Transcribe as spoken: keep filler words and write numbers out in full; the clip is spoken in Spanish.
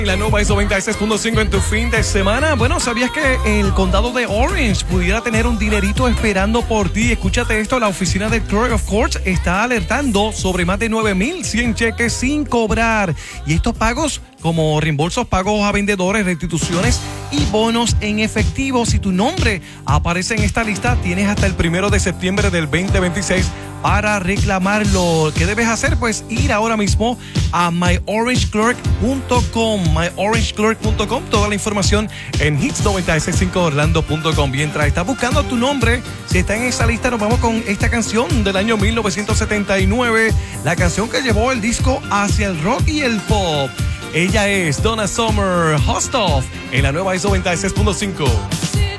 La nueva es noventa y seis punto cinco en tu fin de semana. Bueno, ¿sabías que el condado de Orange pudiera tener un dinerito esperando por ti? Escúchate esto, la oficina del Clerk of Courts está alertando sobre más de nueve mil cien cheques sin cobrar. Y estos pagos como reembolsos, pagos a vendedores, restituciones y bonos en efectivo. Si tu nombre aparece en esta lista, tienes hasta el primero de septiembre del veinte veintiséis para reclamarlo. ¿Qué debes hacer? Pues ir ahora mismo a my orange clerk punto com, my orange clerk punto com, toda la información en hits noventa y seis punto cinco orlando punto com. Mientras estás buscando tu nombre, si está en esa lista, nos vamos con esta canción del año mil novecientos setenta y nueve, la canción que llevó el disco hacia el rock y el pop. Ella es Donna Summer, Hostoff, en la nueva noventa y seis punto cinco.